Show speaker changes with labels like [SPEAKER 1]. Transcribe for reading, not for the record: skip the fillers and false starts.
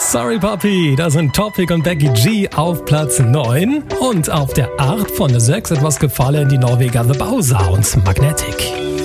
[SPEAKER 1] Sorry Papi, da sind Topic und Becky G auf Platz 9 und auf der 8 von der 6 etwas gefallen die Norweger The Bowser und Magnetic.